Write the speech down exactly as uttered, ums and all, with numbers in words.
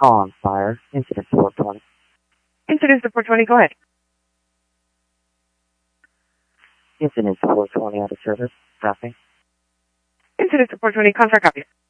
Call on fire. Incident four twenty. Incident four twenty, go ahead. Incident four twenty out of service. Dropping. Incident four twenty, contract copy.